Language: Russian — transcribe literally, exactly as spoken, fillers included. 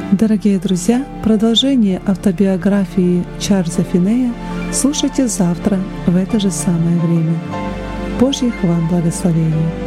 Дорогие друзья, продолжение автобиографии Чарльза Финея слушайте завтра в это же самое время. Божьих вам благословений!